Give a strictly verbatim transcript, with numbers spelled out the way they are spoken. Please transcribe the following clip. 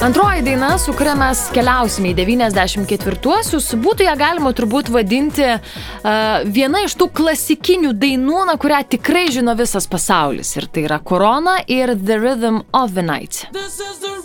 Antroji daina, su kuria mes keliausime į devyniasdešimt ketvirtuosius, būtų ją galima turbūt vadinti uh, viena iš tų klasikinių dainų, na, kurią tikrai žino visas pasaulis. Ir tai yra Corona ir The Rhythm of the Night.